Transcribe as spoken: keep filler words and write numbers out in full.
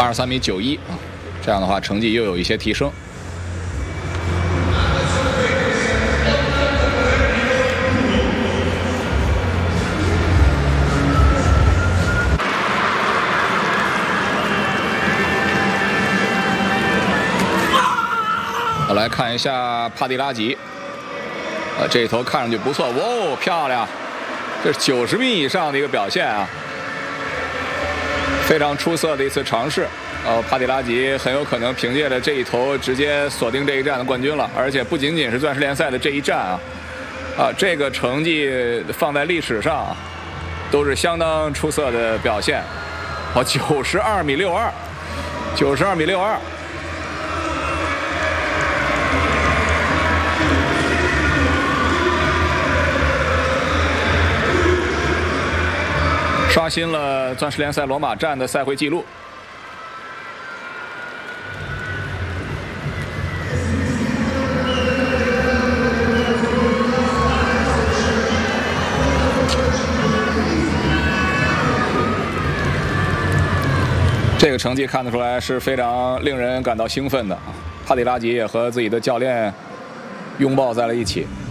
二十三米九一啊，这样的话成绩又有一些提升。我来看一下帕蒂拉吉，呃，这一头看上去不错，哇哦，漂亮！这是九十米以上的一个表现啊，非常出色的一次尝试。呃，帕蒂拉吉很有可能凭借着这一头直接锁定这一站的冠军了，而且不仅仅是钻石联赛的这一站啊，啊，这个成绩放在历史上都是相当出色的表现。哦，九十二米六二，九十二米六二。刷新了钻石联赛罗马站的赛会纪录。这个成绩看得出来是非常令人感到兴奋的。帕蒂拉吉也和自己的教练拥抱在了一起。